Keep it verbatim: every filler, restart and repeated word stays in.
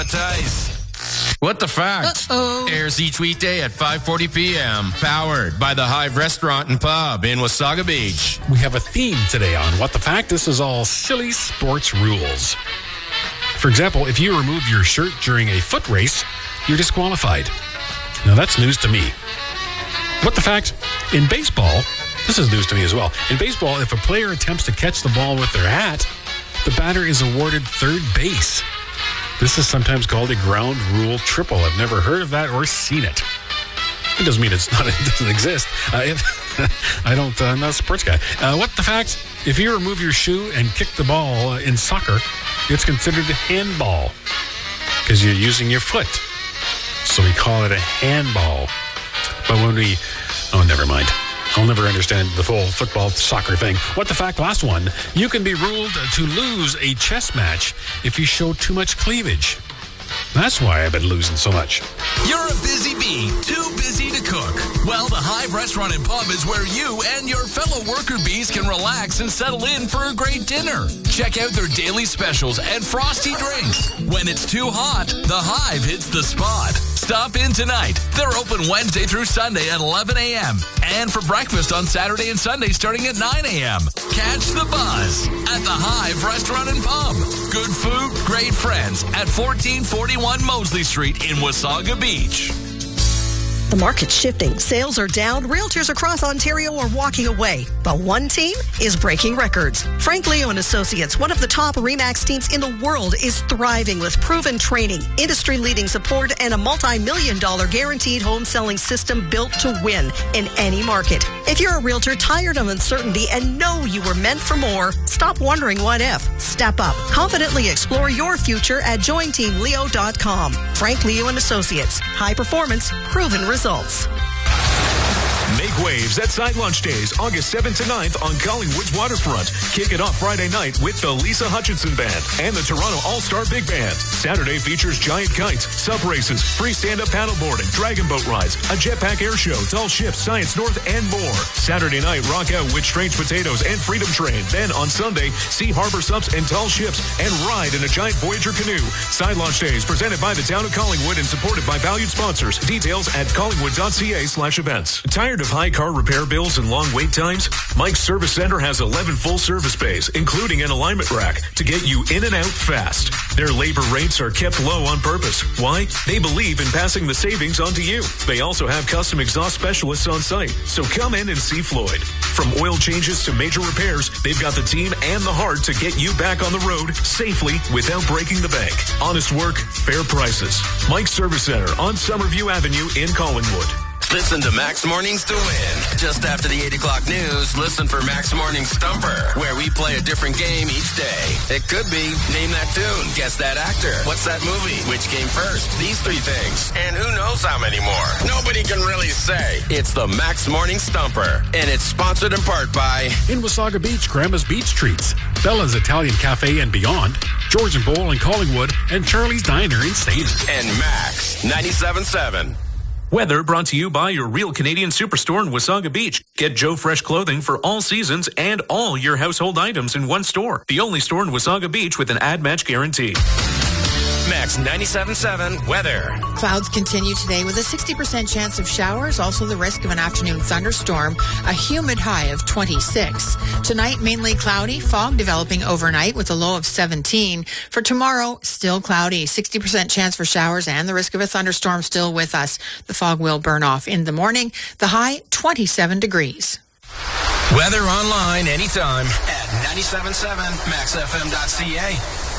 What the Fact Uh-oh. airs each weekday at five forty p.m. Powered by the Hive Restaurant and Pub in Wasaga Beach. We have a theme today on What the Fact. This is all silly sports rules. For example, if you remove your shirt during a foot race, you're disqualified. Now, that's news to me. What the Fact? In baseball, this is news to me as well. In baseball, if a player attempts to catch the ball with their hat, the batter is awarded third base. This is sometimes called a ground rule triple. I've never heard of that or seen it. It doesn't mean it's not. It doesn't exist. Uh, if, I don't. Uh, I'm not a sports guy. Uh, what the fact? If you remove your shoe and kick the ball uh, in soccer, it's considered a handball because you're using your foot. So we call it a handball. But when we, oh, never mind. I'll never understand the full football soccer thing. What the fact? Last one. You can be ruled to lose a chess match if you show too much cleavage. That's why I've been losing so much. You're a busy bee, too busy to cook. Well, the Hive Restaurant and Pub is where you and your fellow worker bees can relax and settle in for a great dinner. Check out their daily specials and frosty drinks. When it's too hot, the Hive hits the spot. Stop in tonight. They're open Wednesday through Sunday at eleven a.m. and for breakfast on Saturday and Sunday starting at nine a.m. Catch the buzz at the Hive Restaurant and Pub. Good food, great friends at fourteen forty-one Mosley Street in Wasaga Beach. The market's shifting. Sales are down. Realtors across Ontario are walking away. But one team is breaking records. Frank Leo and Associates, one of the top RE/MAX teams in the world, is thriving with proven training, industry-leading support, and a multi-million dollar guaranteed home selling system built to win in any market. If you're a realtor tired of uncertainty and know you were meant for more, stop wondering what if. Step up. Confidently explore your future at join team leo dot com. Frank Leo and Associates. High performance, proven results. Results. Make waves at Side Launch Days, August seventh to ninth on Collingwood's waterfront. Kick it off Friday night with the Lisa Hutchinson Band and the Toronto All-Star Big Band. Saturday features giant kites, sub races, free stand-up paddleboarding, dragon boat rides, a jetpack air show, tall ships, Science North, and more. Saturday night, rock out with Strange Potatoes and Freedom Train. Then on Sunday, see harbor subs and tall ships and ride in a giant Voyager canoe. Side Launch Days presented by the town of Collingwood and supported by valued sponsors. Details at collingwood.ca slash events. Tired of high car repair bills and long wait times? Mike's Service Center has eleven full service bays, including an alignment rack, to get you in and out fast. Their labor rates are kept low on purpose. Why? They believe in passing the savings on to you. They also have custom exhaust specialists on site, so come in and see Floyd. From oil changes to major repairs, they've got the team and the heart to get you back on the road safely without breaking the bank. Honest work, fair prices. Mike's Service Center on Summerview Avenue in Collingwood. Listen to Max Mornings to win. Just after the eight o'clock news, listen for Max Mornings Stumper, where we play a different game each day. It could be, name that tune, guess that actor, what's that movie, which came first, these three things, and who knows how many more. Nobody can really say. It's the Max Mornings Stumper, and it's sponsored in part by... In Wasaga Beach, Grandma's Beach Treats, Bella's Italian Cafe and Beyond, George and Bowl in Collingwood, and Charlie's Diner in Stayner. And Max ninety-seven point seven. Weather brought to you by your Real Canadian Superstore in Wasaga Beach. Get Joe Fresh clothing for all seasons and all your household items in one store. The only store in Wasaga Beach with an ad match guarantee. Max ninety-seven point seven weather. Clouds continue today with a sixty percent chance of showers, also the risk of an afternoon thunderstorm, a humid high of twenty-six. Tonight, mainly cloudy, fog developing overnight with a low of seventeen. For tomorrow, still cloudy, sixty percent chance for showers and the risk of a thunderstorm still with us. The fog will burn off in the morning. The high, twenty-seven degrees. Weather online anytime at ninety-seven point seven max f m dot c a.